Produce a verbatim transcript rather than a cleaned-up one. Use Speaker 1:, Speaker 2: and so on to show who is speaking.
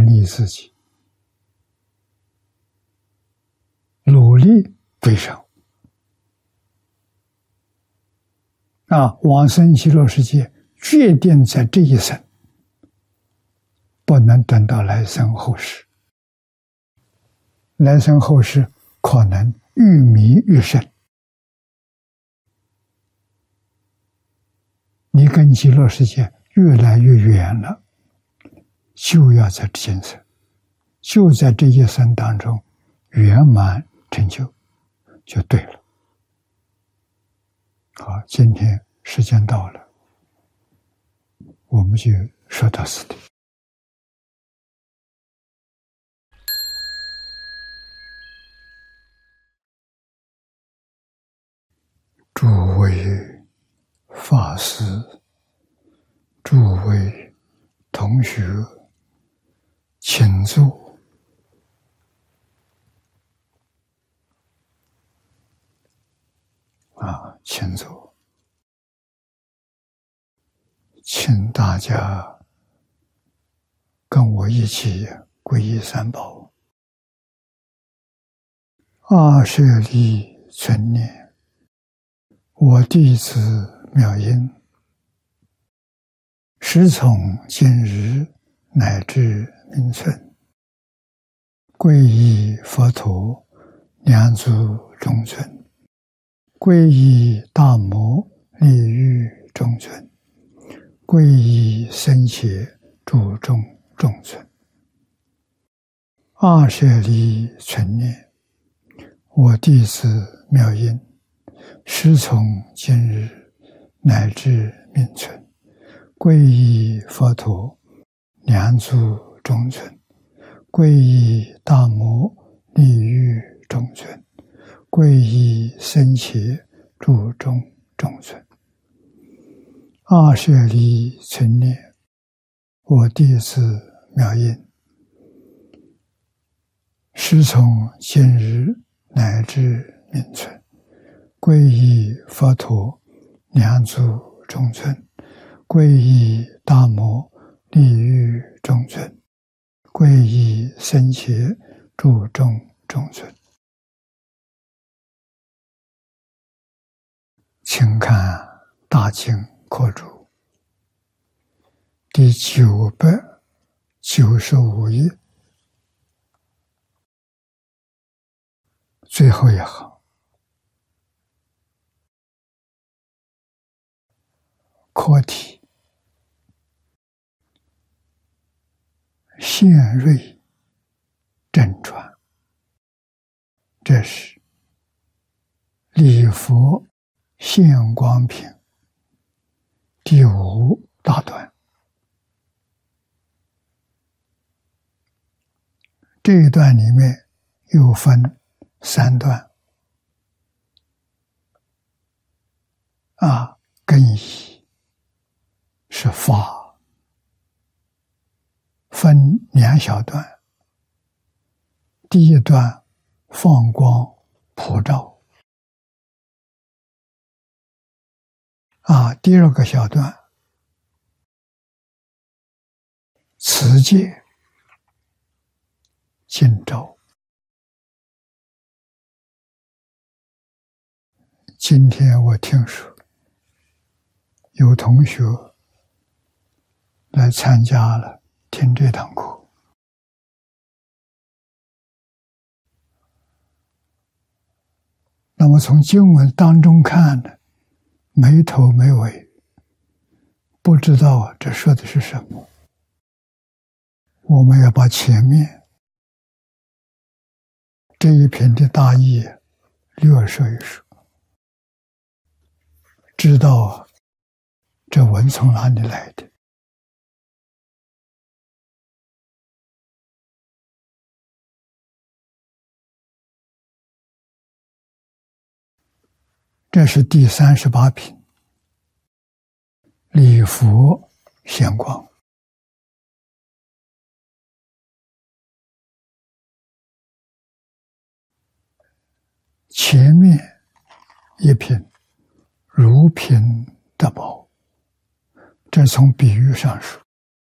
Speaker 1: 利自己，努力归生。啊，往生极乐世界，决定在这一生，不能等到来生后世。来生后世可能愈迷愈深，你跟极乐世界越来越远了，就要在今生，就在这一生当中圆满成就，就对了。好，今天时间到了，我们就说到此地。诸位法师，诸位同学，请坐。啊，请坐。请大家跟我一起皈依三宝。阿舍利存念，我弟子妙音，时从今日乃至明存，皈依佛陀，两足中尊；皈依大摩，利欲中尊；皈依僧伽，注中中尊。阿舍利存念，我弟子妙音，时从今日乃至明存，皈依佛陀，两足中尊；皈依大摩，利欲中尊；皈依僧伽，注中中尊。阿舍利存念，我弟子妙音，时从今日乃至明存，皈依佛陀，两足中尊；皈依大摩，利欲中尊；皈依僧伽，注中中尊。请看大经课注第九百九十五页最后一行，课题现瑞正传，这是礼佛现光品第五大段。这一段里面又分三段啊，更一是法，分两小段。第一段放光普照啊，第二个小段持戒今照。今天我听说有同学来参加了听这堂课，那么从经文当中看呢，没头没尾，不知道这说的是什么。我们要把前面这一篇的大意略说一说，知道这文从哪里来的。这是第三十八品，礼佛显光。前面一品如品得宝，这从比喻上说，